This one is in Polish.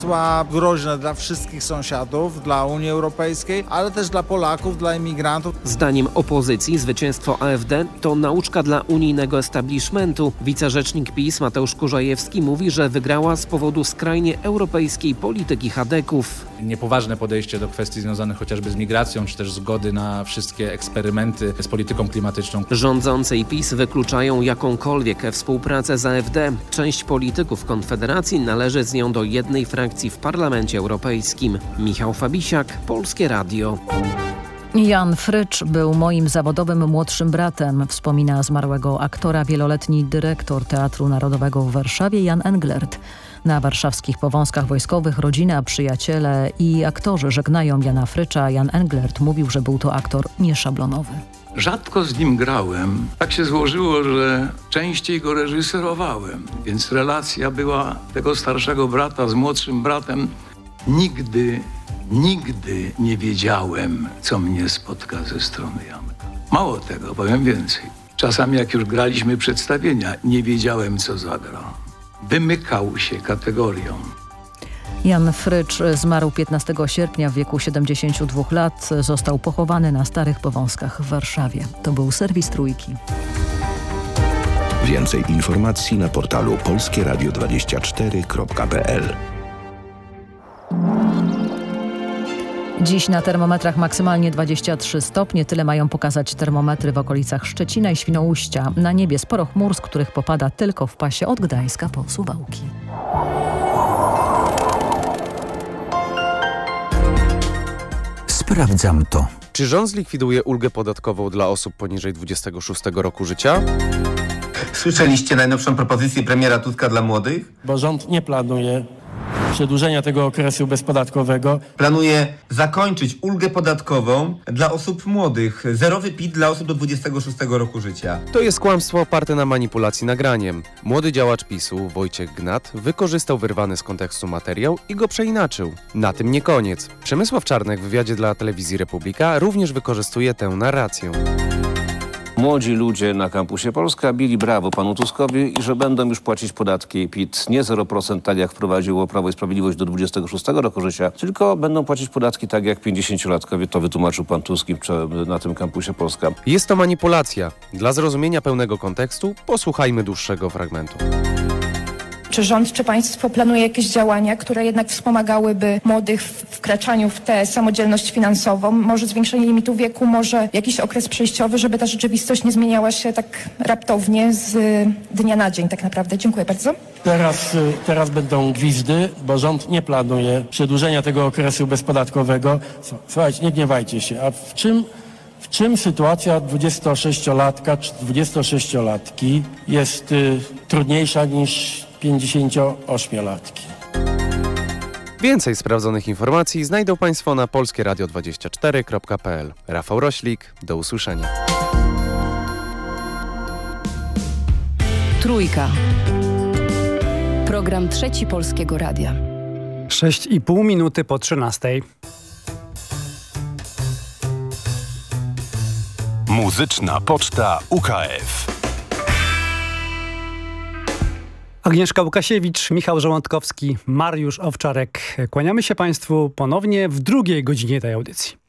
Groźne dla wszystkich sąsiadów, dla Unii Europejskiej, ale też dla Polaków, dla imigrantów. Zdaniem opozycji zwycięstwo AfD to nauczka dla unijnego establishmentu. Wicerzecznik PiS Mateusz Kurzajewski mówi, że wygrała z powodu skrajnie europejskiej polityki chadeków. Niepoważne podejście do kwestii związanych chociażby z migracją, czy też zgody na wszystkie eksperymenty z polityką klimatyczną. Rządzący i PiS wykluczają jakąkolwiek współpracę z AfD. Część polityków Konfederacji należy z nią do jednej frakcji w Parlamencie Europejskim. Michał Fabisiak, Polskie Radio. Jan Frycz był moim zawodowym młodszym bratem, wspomina zmarłego aktora wieloletni dyrektor Teatru Narodowego w Warszawie Jan Englert. Na warszawskich Powązkach Wojskowych rodzina, przyjaciele i aktorzy żegnają Jana Frycza. Jan Englert mówił, że był to aktor nieszablonowy. Rzadko z nim grałem. Tak się złożyło, że częściej go reżyserowałem, więc relacja była tego starszego brata z młodszym bratem. Nigdy nie wiedziałem, co mnie spotka ze strony Janka. Mało tego, powiem więcej. Czasami jak już graliśmy przedstawienia, nie wiedziałem, co zagra. Wymykał się kategorią. Jan Frycz zmarł 15 sierpnia w wieku 72 lat. Został pochowany na Starych Powązkach w Warszawie. To był serwis Trójki. Więcej informacji na portalu polskieradio24.pl. Dziś na termometrach maksymalnie 23 stopnie. Tyle mają pokazać termometry w okolicach Szczecina i Świnoujścia. Na niebie sporo chmur, z których popada tylko w pasie od Gdańska po Suwałki. Sprawdzam to. Czy rząd zlikwiduje ulgę podatkową dla osób poniżej 26 roku życia? Słyszeliście najnowszą propozycję premiera Tuska dla młodych? Bo rząd nie planuje przedłużenia tego okresu bezpodatkowego. Planuje zakończyć ulgę podatkową dla osób młodych. Zerowy PIT dla osób do 26 roku życia. To jest kłamstwo oparte na manipulacji nagraniem. Młody działacz PiS-u, Wojciech Gnat, wykorzystał wyrwany z kontekstu materiał i go przeinaczył. Na tym nie koniec. Przemysław Czarnek w wywiadzie dla telewizji Republika również wykorzystuje tę narrację. Młodzi ludzie na kampusie Polska bili brawo panu Tuskowi i że będą już płacić podatki PIT nie 0%, tak jak wprowadziło Prawo i Sprawiedliwość do 26 roku życia, tylko będą płacić podatki tak jak 50-latkowie. To wytłumaczył pan Tusk na tym kampusie Polska. Jest to manipulacja. Dla zrozumienia pełnego kontekstu posłuchajmy dłuższego fragmentu. Czy rząd, czy państwo planuje jakieś działania, które jednak wspomagałyby młodych w wkraczaniu w tę samodzielność finansową? Może zwiększenie limitu wieku, może jakiś okres przejściowy, żeby ta rzeczywistość nie zmieniała się tak raptownie z dnia na dzień tak naprawdę. Dziękuję bardzo. Teraz będą gwizdy, bo rząd nie planuje przedłużenia tego okresu bezpodatkowego. Słuchajcie, nie gniewajcie się. A w czym sytuacja 26-latka czy 26-latki jest trudniejsza niż 58-latki? Więcej sprawdzonych informacji znajdą Państwo na polskieradio24.pl. Rafał Roślik, do usłyszenia. Trójka. Program Trzeci Polskiego Radia. 6,5 minuty po 13. Muzyczna Poczta UKF. Agnieszka Łukasiewicz, Michał Żołądkowski, Mariusz Owczarek. Kłaniamy się Państwu ponownie w drugiej godzinie tej audycji.